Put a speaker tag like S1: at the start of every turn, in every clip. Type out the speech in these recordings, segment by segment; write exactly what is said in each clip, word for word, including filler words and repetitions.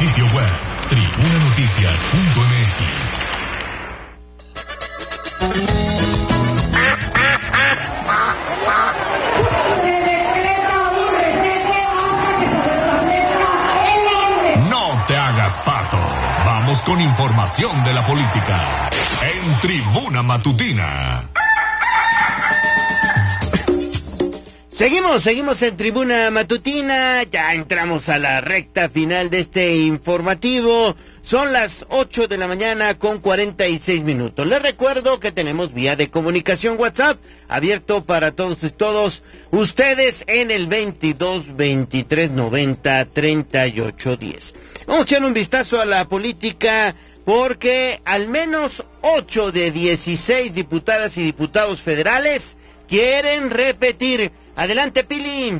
S1: sitio web tribuna noticias punto m x.
S2: Se decreta un receso hasta que se restablezca el orden.
S1: No te hagas pato. Vamos con información de la política en Tribuna Matutina.
S3: Seguimos, seguimos en Tribuna Matutina, ya entramos a la recta final de este informativo. Son las ocho de la mañana con cuarenta y seis minutos. Les recuerdo que tenemos vía de comunicación WhatsApp abierto para todos y todos ustedes en el veintidós veintitrés noventa treinta y ocho diez. Vamos a echar un vistazo a la política porque al menos ocho de dieciséis diputadas y diputados federales quieren repetir. Adelante, Pili.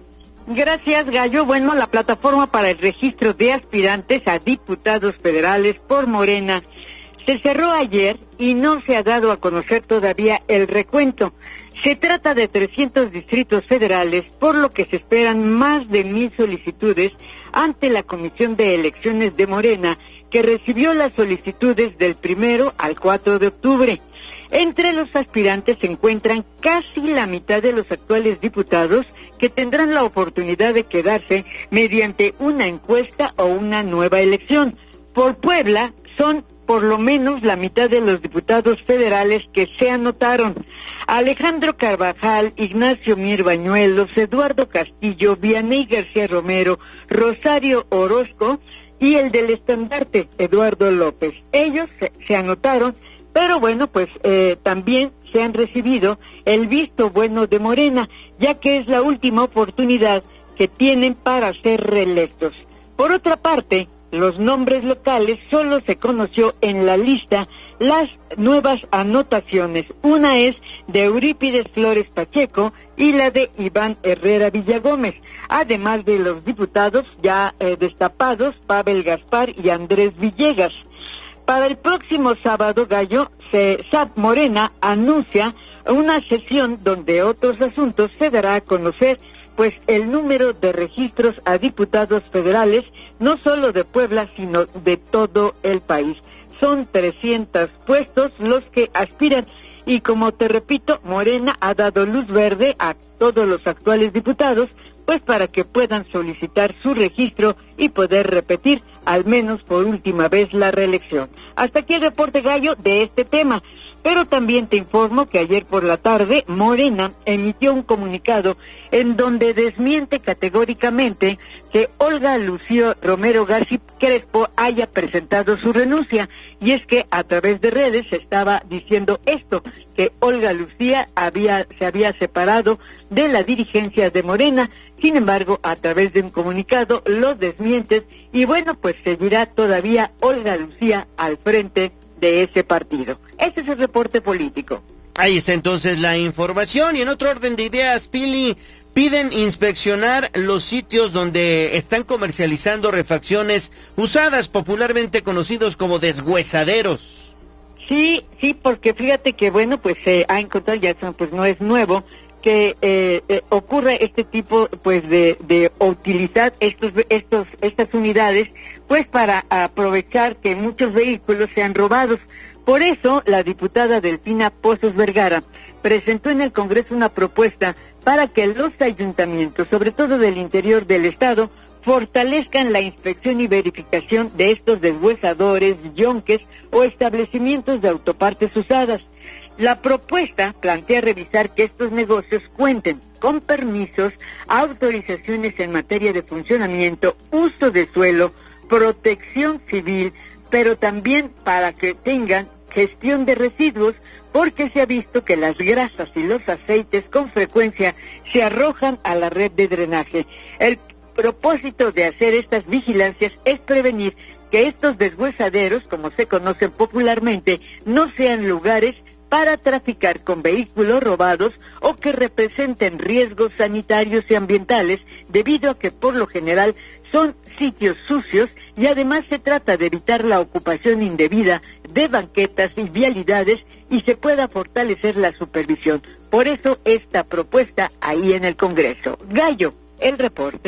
S4: Gracias, Gallo. Bueno, la plataforma para el registro de aspirantes a diputados federales por Morena se cerró ayer y no se ha dado a conocer todavía el recuento. Se trata de trescientos distritos federales, por lo que se esperan más de mil solicitudes ante la Comisión de Elecciones de Morena, que recibió las solicitudes del primero al cuatro de octubre. Entre los aspirantes se encuentran casi la mitad de los actuales diputados que tendrán la oportunidad de quedarse mediante una encuesta o una nueva elección. Por Puebla son por lo menos la mitad de los diputados federales que se anotaron. Alejandro Carvajal, Ignacio Mier Bañuelos, Eduardo Castillo, Vianey García Romero, Rosario Orozco y el del estandarte, Eduardo López. Ellos se, se anotaron, pero bueno, pues eh, también se han recibido el visto bueno de Morena, ya que es la última oportunidad que tienen para ser reelectos. Por otra parte, los nombres locales solo se conoció en la lista las nuevas anotaciones. Una es de Eurípides Flores Pacheco y la de Iván Herrera Villagómez, además de los diputados ya eh, destapados, Pavel Gaspar y Andrés Villegas. Para el próximo sábado, Gallo, se, S A P Morena anuncia una sesión donde otros asuntos se dará a conocer, pues el número de registros a diputados federales, no solo de Puebla, sino de todo el país. Son trescientos puestos los que aspiran y, como te repito, Morena ha dado luz verde a todos los actuales diputados, pues para que puedan solicitar su registro y poder repetir al menos por última vez la reelección. Hasta aquí el reporte, Gallo, de este tema. Pero también te informo que ayer por la tarde Morena emitió un comunicado en donde desmiente categóricamente que Olga Lucía Romero García Crespo haya presentado su renuncia. Y es que a través de redes se estaba diciendo esto, que Olga Lucía había, se había separado de la dirigencia de Morena. Sin embargo, a través de un comunicado lo desmientes y bueno, pues seguirá todavía Olga Lucía al frente de ese partido. Este es el reporte político.
S3: Ahí está entonces la información. Y en otro orden de ideas, Pili, piden inspeccionar los sitios donde están comercializando refacciones usadas, popularmente conocidos como deshuesaderos.
S4: Sí, sí, porque fíjate que bueno, pues se eh, ha encontrado, ya eso pues no es nuevo, que eh, eh, ocurre este tipo pues de, de utilizar estos estos estas unidades pues para aprovechar que muchos vehículos sean robados. Por eso la diputada Delfina Pozos Vergara presentó en el Congreso una propuesta para que los ayuntamientos, sobre todo del interior del estado, fortalezcan la inspección y verificación de estos deshuesadores, yonques o establecimientos de autopartes usadas. La propuesta plantea revisar que estos negocios cuenten con permisos, autorizaciones en materia de funcionamiento, uso de suelo, protección civil, pero también para que tengan gestión de residuos, porque se ha visto que las grasas y los aceites con frecuencia se arrojan a la red de drenaje. El propósito de hacer estas vigilancias es prevenir que estos deshuesaderos, como se conocen popularmente, no sean lugares para traficar con vehículos robados o que representen riesgos sanitarios y ambientales, debido a que por lo general son sitios sucios y además se trata de evitar la ocupación indebida de banquetas y vialidades y se pueda fortalecer la supervisión. Por eso esta propuesta ahí en el Congreso. Gallo, el reporte.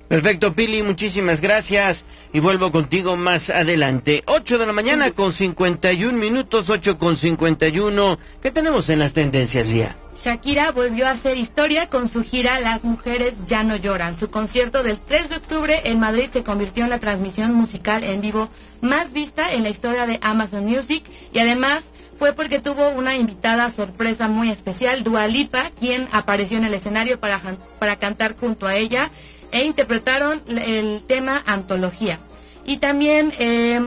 S3: Perfecto, Pili, muchísimas gracias. Y vuelvo contigo más adelante. Ocho de la mañana con cincuenta y un minutos, ocho con cincuenta y uno. ¿Qué tenemos en las tendencias, Lía?
S5: Shakira volvió a hacer historia con su gira Las Mujeres Ya No Lloran. Su concierto del tres de octubre en Madrid se convirtió en la transmisión musical en vivo más vista en la historia de Amazon Music, y además fue porque tuvo una invitada sorpresa muy especial, Dua Lipa, quien apareció en el escenario para, para cantar junto a ella, e interpretaron el tema Antología. Y también eh,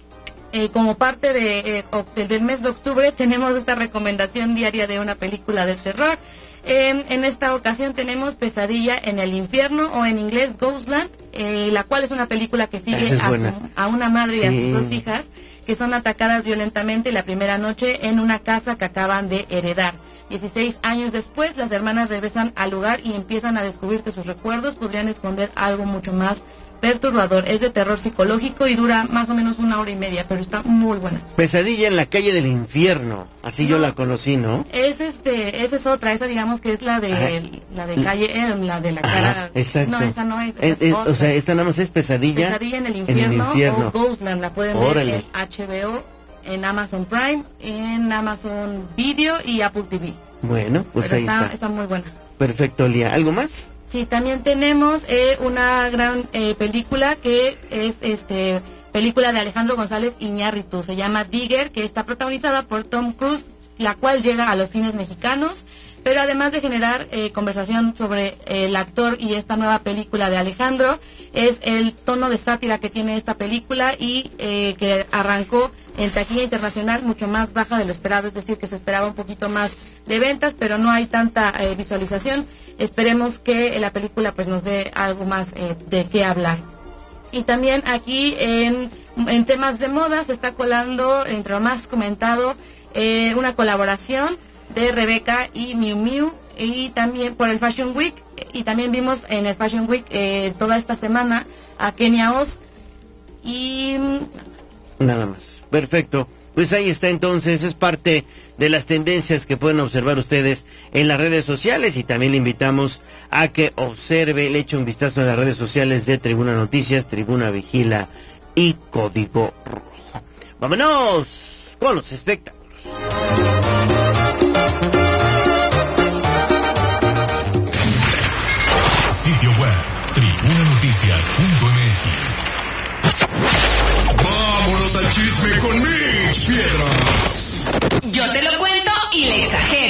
S5: eh, como parte de, eh, del mes de octubre tenemos esta recomendación diaria de una película de terror. Eh, en esta ocasión tenemos Pesadilla en el Infierno, o en inglés Ghostland, eh, la cual es una película que sigue
S3: es
S5: a, su, a una madre
S3: sí.
S5: y a sus dos hijas, que son atacadas violentamente la primera noche en una casa que acaban de heredar. dieciséis años después, las hermanas regresan al lugar y empiezan a descubrir que sus recuerdos podrían esconder algo mucho más perturbador. Es de terror psicológico y dura más o menos una hora y media, pero está muy buena.
S3: Pesadilla en la calle del infierno, así
S5: no,
S3: yo la conocí, ¿no?
S5: Es este, esa es otra, esa digamos que es la de Ajá. la de calle, eh, la de la cara.
S3: Ajá, exacto.
S5: No, esa no es, esa
S3: es,
S5: es
S3: es
S5: otra.
S3: O sea, esta nada más es Pesadilla,
S5: Pesadilla en el infierno,
S3: en el infierno.
S5: o Ghostland, la pueden
S3: Órale.
S5: ver en H B O, en Amazon Prime, en Amazon Video y Apple T V.
S3: Bueno, pues
S5: Pero
S3: ahí
S5: está,
S3: está.
S5: está muy buena.
S3: Perfecto, Lía. ¿Algo más?
S5: Sí, también tenemos eh, una gran eh, película que es este película de Alejandro González Iñárritu, se llama Digger, que está protagonizada por Tom Cruise, la cual llega a los cines mexicanos, pero además de generar eh, conversación sobre eh, el actor y esta nueva película de Alejandro, es el tono de sátira que tiene esta película y eh, que arrancó en taquilla internacional mucho más baja de lo esperado, es decir, que se esperaba un poquito más de ventas, pero no hay tanta eh, visualización. Esperemos que la película pues nos dé algo más eh, de qué hablar. Y también aquí en, en temas de moda se está colando, entre lo más comentado, eh, una colaboración de Rebeca y Miu Miu, y también por el Fashion Week, y también vimos en el Fashion Week eh, toda esta semana a Kenia Oz y
S3: nada más. Perfecto. Pues ahí está entonces, es parte de las tendencias que pueden observar ustedes en las redes sociales, y también le invitamos a que observe, le eche un vistazo a las redes sociales de Tribuna Noticias, Tribuna Vigila y Código Rojo. Vámonos con los espectáculos.
S1: Sitio web, tribuna noticias punto m x. ¡Vámonos al chisme con Mitch Piedras!
S6: Yo te lo cuento y le exagero.